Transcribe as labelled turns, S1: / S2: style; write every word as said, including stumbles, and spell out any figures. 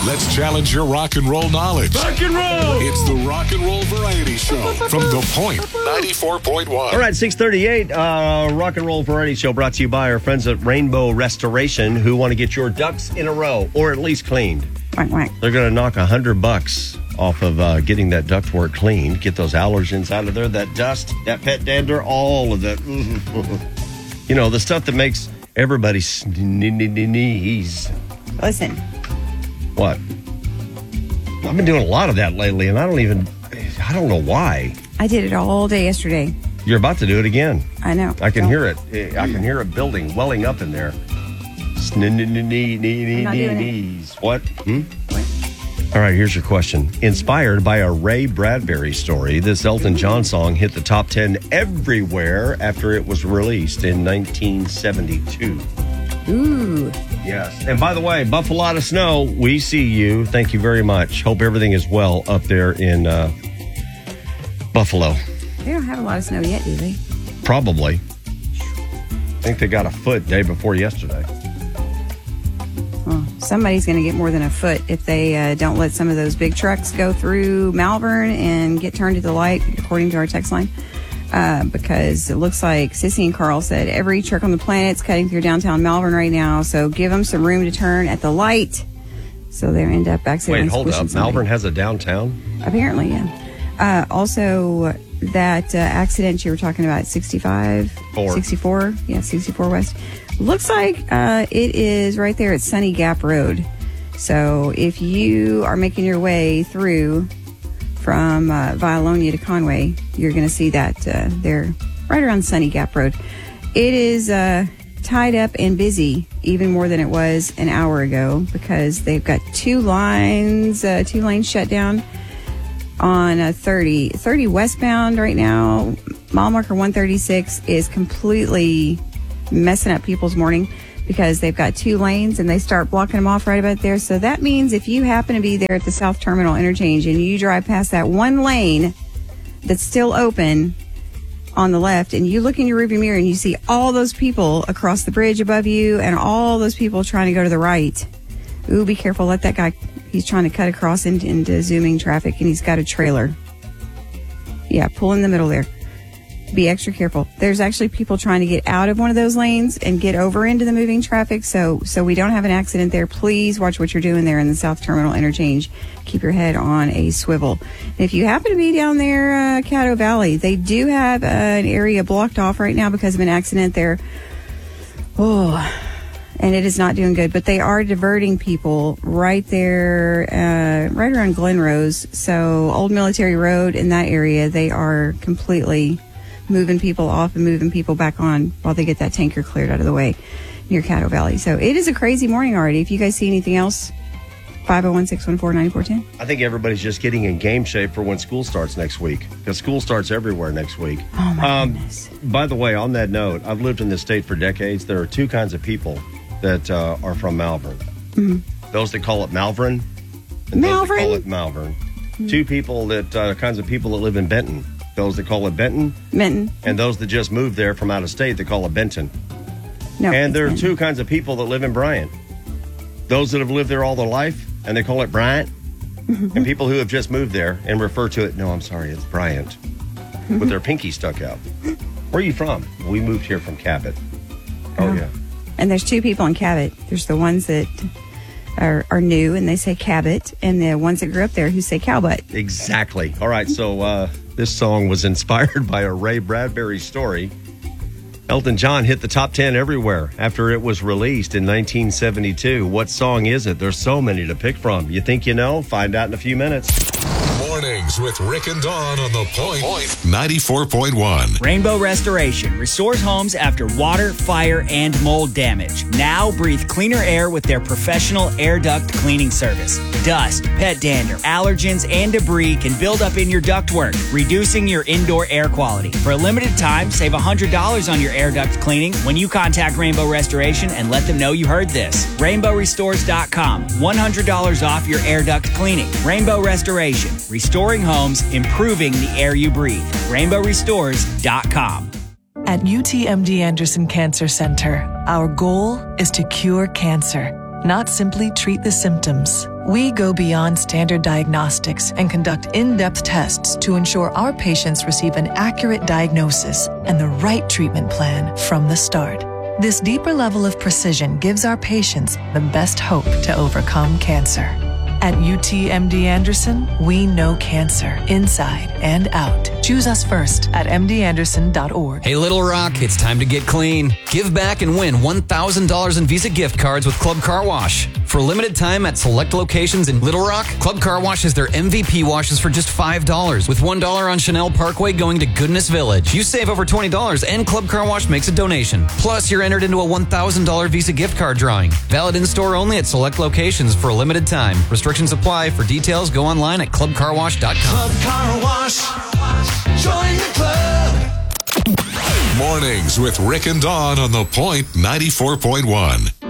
S1: Let's challenge your rock and roll knowledge.
S2: Rock and roll!
S1: It's the Rock and Roll Variety Show from The Point, ninety-four point one.
S3: All right, six thirty-eight, uh, Rock and Roll Variety Show brought to you by our friends at Rainbow Restoration who want to get your ducks in a row, or at least cleaned.
S4: Whack, whack.
S3: They're going to knock a hundred bucks off of uh, getting that ductwork cleaned, get those allergens out of there, that dust, that pet dander, all of that. You know, the stuff that makes everybody sneeze.
S4: Listen.
S3: What? I've been doing a lot of that lately, and I don't even, I don't know why.
S4: I did it all day yesterday.
S3: You're about to do it again.
S4: I know.
S3: I can
S4: Don't.
S3: hear it. I can hear it building, welling up in there. Sneeze. What? Hmm?
S4: What?
S3: All right, here's your question. Inspired by a Ray Bradbury story, this Elton John song hit the top ten everywhere after it was released in nineteen seventy-two.
S4: Ooh.
S3: Yes. And by the way, Buffalo Snow, we see you. Thank you very much. Hope everything is well up there in uh, Buffalo.
S4: They don't have a lot of snow yet, do they?
S3: Probably. I think they got a foot day before yesterday.
S4: Well, somebody's going to get more than a foot if they uh, don't let some of those big trucks go through Malvern and get turned at the light, according to our text line. Uh, because it looks like Sissy and Carl said every truck on the planet's cutting through downtown Malvern right now, so give them some room to turn at the light so they end up accidentally
S3: Wait, hold up.
S4: somebody.
S3: Malvern has a downtown?
S4: Apparently, yeah. Uh, also, that uh, accident you were talking about, sixty-five?
S3: Four.
S4: sixty-four? Yeah, sixty-four West. Looks like uh, it is right there at Sunny Gap Road. So if you are making your way through from uh, Vialonia to Conway, you're going to see that uh, there right around Sunny Gap Road. It is uh, tied up and busy even more than it was an hour ago because they've got two lines, uh, two lanes shut down on uh, thirty. thirty westbound right now. Mile marker one thirty-six is completely messing up people's morning because they've got two lanes and they start blocking them off right about there. So that means if you happen to be there at the South Terminal interchange and you drive past that one lane that's still open on the left and you look in your rearview mirror and you see all those people across the bridge above you and all those people trying to go to the right. Ooh, be careful. Let that guy, he's trying to cut across into, into zooming traffic and he's got a trailer. Yeah, pull in the middle there. Be extra careful. There's actually people trying to get out of one of those lanes and get over into the moving traffic. So, so we don't have an accident there. Please watch what you're doing there in the South Terminal interchange. Keep your head on a swivel. And if you happen to be down there, uh, Caddo Valley, they do have uh, an area blocked off right now because of an accident there. Oh, and it is not doing good, but they are diverting people right there, uh, right around Glen Rose. So Old Military Road in that area, they are completely moving people off and moving people back on while they get that tanker cleared out of the way near Caddo Valley. So it is a crazy morning already. If you guys see anything else, five oh one, six one four, nine four one oh.
S3: I think everybody's just getting in game shape for when school starts next week, because school starts everywhere next week.
S4: Oh, my
S3: um,
S4: goodness.
S3: By the way, on that note, I've lived in this state for decades. There are two kinds of people that uh, are from Malvern. Mm-hmm. Those that call it Malvern and
S4: Malvern?
S3: those that call it Malvern. Mm-hmm. Two people that, uh, kinds of people that live in Benton. Those that call it Benton.
S4: Benton.
S3: And those that just moved there from out of state that call it Benton.
S4: No,
S3: and there are
S4: Benton.
S3: two kinds of people that live in Bryant. Those that have lived there all their life, and they call it Bryant. Mm-hmm. And people who have just moved there and refer to it, no, I'm sorry, it's Bryant, mm-hmm. with their pinky stuck out. Where are you from? We moved here from Cabot. Oh, oh, yeah.
S4: And there's two people in Cabot. There's the ones that are, are new and they say Cabot, and the ones that grew up there who say Cowbutt.
S3: Exactly. All right, so uh, this song was inspired by a Ray Bradbury story. Elton John hit the top ten everywhere after it was released in nineteen seventy-two. What song is it? There's so many to pick from. You think you know? Find out in a few minutes.
S1: Mornings with Rick and Dawn on The Point, ninety-four point one.
S2: Rainbow Restoration restores homes after water, fire, and mold damage. Now breathe cleaner air with their professional air duct cleaning service. Dust, pet dander, allergens, and debris can build up in your ductwork, reducing your indoor air quality. For a limited time, save one hundred dollars on your air duct cleaning when you contact Rainbow Restoration and let them know you heard this. rainbow restores dot com. one hundred dollars off your air duct cleaning. Rainbow Restoration. Restoring homes, improving the air you breathe. rainbow restores dot com.
S5: At U T M D Anderson Cancer Center, our goal is to cure cancer. not simply treat the symptoms. We go beyond standard diagnostics and conduct in-depth tests to ensure our patients receive an accurate diagnosis and the right treatment plan from the start. This deeper level of precision gives our patients the best hope to overcome cancer. At U T M D Anderson, we know cancer inside and out. Choose us first at m d anderson dot org.
S6: Hey, Little Rock, it's time to get clean. Give back and win one thousand dollars in Visa gift cards with Club Car Wash. For a limited time at select locations in Little Rock, Club Car Wash has their M V P washes for just five dollars, with one dollar on Chanel Parkway going to Goodness Village. You save over twenty dollars, and Club Car Wash makes a donation. Plus, you're entered into a one thousand dollars Visa gift card drawing. Valid in-store only at select locations for a limited time. Restrictions apply. For details, go online at club car wash dot com.
S1: Club Car Wash. Join the club. Mornings with Rick and Dawn on The Point ninety-four point one.